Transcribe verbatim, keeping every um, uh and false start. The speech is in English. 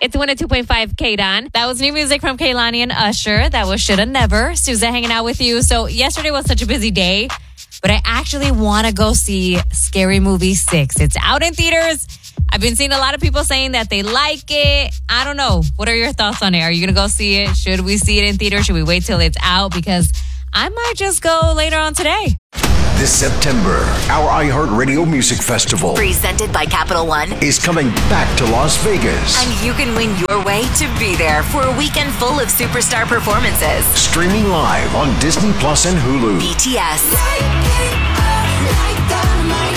It's one oh two point five K-Don. That was new music from Kehlani and Usher. That was Shoulda Never. Susan hanging out with you. So yesterday was such a busy day, but I actually want to go see Scary Movie six. It's out in theaters. I've been seeing a lot of people saying that they like it. I don't know. What are your thoughts on it? Are you going to go see it? Should we see it in theaters? Should we wait till it's out? Because I might just go later on today. This September, our iHeartRadio Music Festival, presented by Capital One, is coming back to Las Vegas. And you can win your way to be there for a weekend full of superstar performances. Streaming live on Disney Plus and Hulu. B T S.